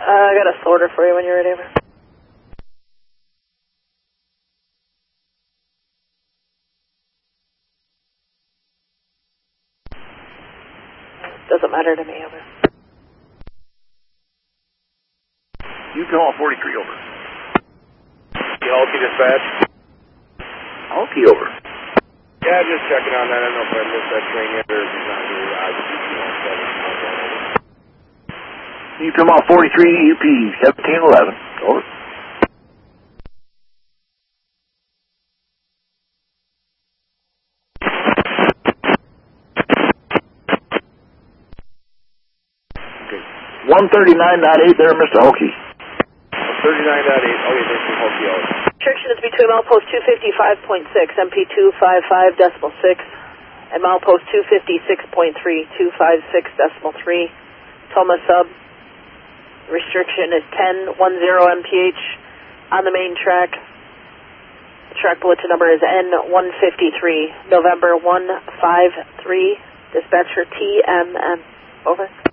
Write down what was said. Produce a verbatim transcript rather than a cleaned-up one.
I got a sorter for you when you're ready. Over. Doesn't matter to me. Over. You come on forty-three, over. Halky dispatch. Halky, over. Yeah, just checking on that. I don't know if I missed that train yet or if he's not here. I just You come on forty-three, U P seventeen eleven, over. Okay. one thirty-nine point eight there, Mister Halky. thirty-nine point eight. Okay, thanks for Halky, over. Restriction is between milepost two fifty-five point six, M P two fifty-five decimal six, and milepost two fifty-six point three, two fifty-six decimal three. Toma sub. Restriction is ten ten M P H on the main track. Track bulletin number is N one fifty-three, November one five three. Dispatcher T M M. Over.